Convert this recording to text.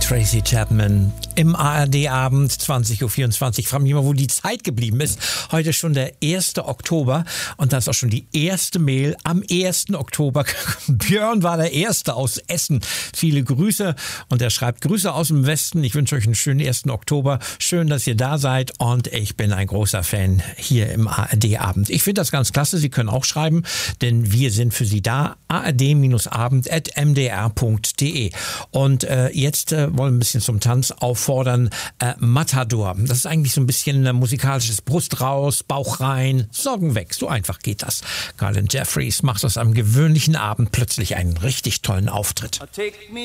Tracy Chapman im ARD-Abend 20.24 Uhr. Ich frage mich mal, wo die Zeit geblieben ist. Heute schon der 1. Oktober und das ist auch schon die erste Mail am 1. Oktober. Björn war der Erste aus Essen. Viele Grüße und er schreibt Grüße aus dem Westen. Ich wünsche euch einen schönen 1. Oktober. Schön, dass ihr da seid und ich bin ein großer Fan hier im ARD-Abend. Ich finde das ganz klasse. Sie können auch schreiben, denn wir sind für Sie da. ard-abend@mdr.de. Und jetzt wollen wir ein bisschen zum Tanz auffordern. Matador. Das ist eigentlich so ein bisschen musikalisches Brust raus, Bauch rein, Sorgen weg. So einfach geht das. Colin Jeffries macht aus einem gewöhnlichen Abend plötzlich einen richtig tollen Auftritt.